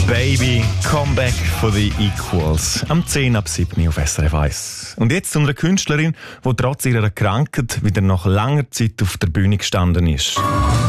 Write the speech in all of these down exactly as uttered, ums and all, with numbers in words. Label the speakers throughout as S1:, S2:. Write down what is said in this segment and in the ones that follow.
S1: Baby, Comeback von The Equals. Am zehn ab sieben auf S R F eins. Und jetzt zu einer Künstlerin, die trotz ihrer Krankheit wieder nach langer Zeit auf der Bühne gestanden ist.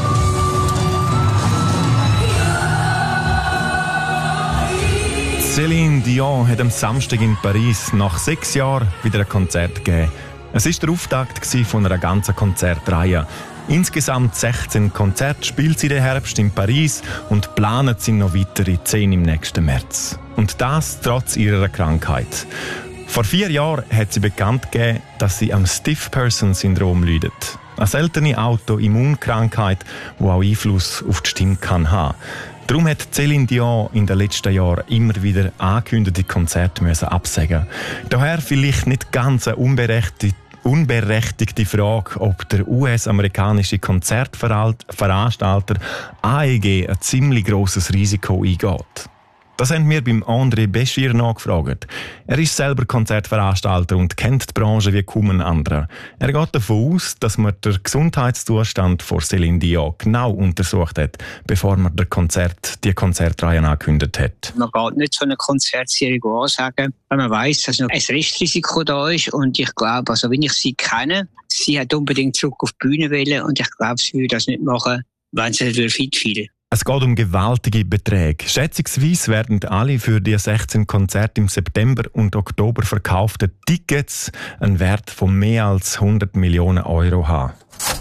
S1: Céline Dion hat am Samstag in Paris nach sechs Jahren wieder ein Konzert gegeben. Es war der Auftakt von einer ganzen Konzertreihe. Insgesamt sechzehn Konzerte spielt sie den Herbst in Paris und planen sie noch weitere zehn im nächsten März. Und das trotz ihrer Krankheit. Vor vier Jahren hat sie bekannt gegeben, dass sie am Stiff-Person-Syndrom leidet. Eine seltene Autoimmunkrankheit, die auch Einfluss auf die Stimme kann haben. Darum hat Céline Dion in den letzten Jahren immer wieder angekündigte Konzerte müssen absagen. Daher vielleicht nicht ganz eine unberechtigte unberechtigte Frage, ob der U S-amerikanische Konzertveranstalter A E G ein ziemlich grosses Risiko eingeht. Das haben wir beim André Béchir nachgefragt. Er ist selber Konzertveranstalter und kennt die Branche wie kaum ein anderer. Er geht davon aus, dass man den Gesundheitszustand von Céline Dion genau untersucht hat, bevor man der Konzert, die Konzertreihe angekündigt hat.
S2: Man geht nicht so eine Konzertserie ansagen, weil man weiss, dass noch ein Restrisiko da ist. Und ich glaube, also wenn ich sie kenne, sie hat unbedingt zurück auf die Bühne wollen und ich glaube, sie würde das nicht machen, wenn sie nicht fit fühlen.
S1: Es geht um gewaltige Beträge. Schätzungsweise werden alle für die sechzehn Konzerte im September und Oktober verkauften Tickets einen Wert von mehr als hundert Millionen Euro haben.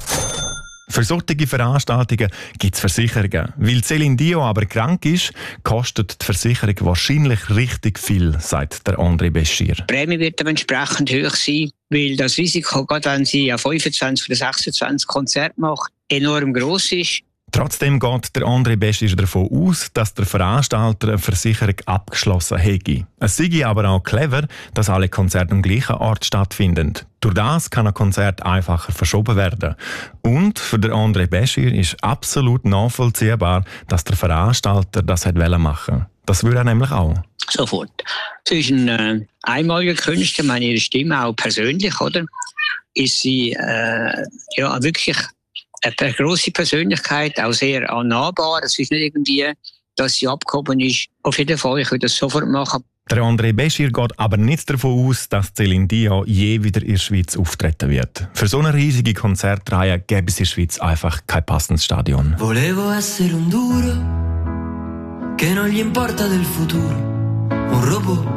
S1: Für solche Veranstaltungen gibt es Versicherungen. Weil Céline Dion aber krank ist, kostet die Versicherung wahrscheinlich richtig viel, sagt der André Béchir.
S2: Die Prämie wird aber entsprechend hoch sein, weil das Risiko, gerade wenn sie ja fünfundzwanzig oder sechsundzwanzig Konzerte macht, enorm gross ist.
S1: Trotzdem geht der André Béchir davon aus, dass der Veranstalter eine Versicherung abgeschlossen hätte. Es sei aber auch clever, dass alle Konzerte am gleichen Ort stattfinden. Durch das kann ein Konzert einfacher verschoben werden. Und für den André Béchir ist absolut nachvollziehbar, dass der Veranstalter das machen wollte. Das würde er nämlich auch.
S2: Sofort. Sie ist ein äh, einmaliger Künstler, meine ihre Stimme auch persönlich, oder? Ist sie äh, ja wirklich eine grosse Persönlichkeit, auch sehr nahbar. Es ist nicht irgendwie, dass sie abgehoben ist. Auf jeden Fall, ich würde das sofort machen.
S1: Der André Béchir geht aber nicht davon aus, dass Céline Dion je wieder in der Schweiz auftreten wird. Für so eine riesige Konzertreihe gäbe es in der Schweiz einfach kein passendes Stadion.
S3: Volevo essere un duro, che non gli importa del futuro, un robot